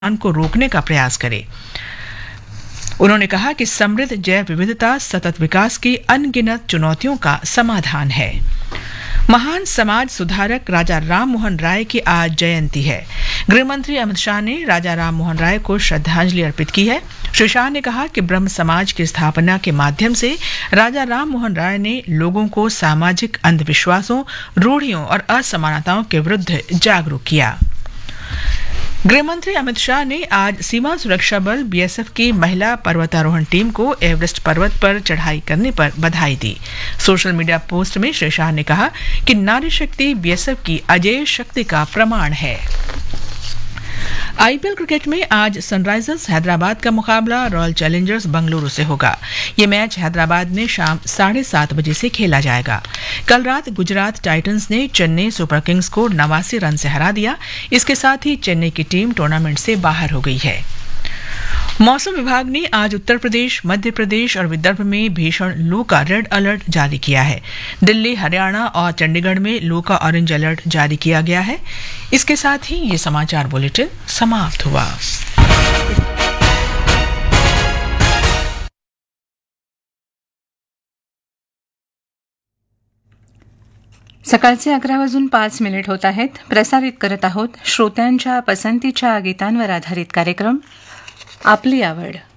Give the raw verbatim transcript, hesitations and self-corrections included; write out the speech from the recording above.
को रोकने का प्रयास करे। उन्होंने कहा कि समृद्ध जैव विविधता सतत विकास की अनगिनत चुनौतियों का समाधान है। महान समाज सुधारक राजा राम मोहन राय की आज जयंती है। गृह मंत्री अमित शाह ने राजा राम मोहन राय को श्रद्धांजलि अर्पित की है। श्री शाह ने कहा कि ब्रह्म समाज की स्थापना के माध्यम से राजा राम मोहन राय ने लोगों को सामाजिक अंधविश्वासों, रूढ़ियों और असमानताओं के विरुद्ध जागरूक किया। गृह मंत्री अमित शाह ने आज सीमा सुरक्षा बल बीएसएफ की महिला पर्वतारोहण टीम को एवरेस्ट पर्वत पर चढ़ाई करने पर बधाई दी। सोशल मीडिया पोस्ट में श्री शाह ने कहा कि नारी शक्ति बीएसएफ की अजेय शक्ति का प्रमाण है। आईपीएल क्रिकेट में आज सनराइजर्स हैदराबाद का मुकाबला रॉयल चैलेंजर्स बेंगलुरु से होगा। ये मैच हैदराबाद में शाम साढ़े सात बजे से खेला जाएगा। कल रात गुजरात टाइटंस ने चेन्नई सुपर किंग्स को नवासी रन से हरा दिया। इसके साथ ही चेन्नई की टीम टूर्नामेंट से बाहर हो गई है। मौसम विभाग ने आज उत्तर प्रदेश, मध्य प्रदेश और विदर्भ में भीषण लू का रेड अलर्ट जारी किया है। दिल्ली, हरियाणा और चंडीगढ़ में लू का ऑरेंज अलर्ट जारी किया गया है। इसके साथ ही ये समाचार बुलेटिन समाप्त हुआ। सकाळचे अकरा वाजून पाच मिनिट होत आहेत. प्रसारित करत आहोत श्रोत्यांच्या पसंतीच्या गीतांवर आधारित कार्यक्रम आपली आवड.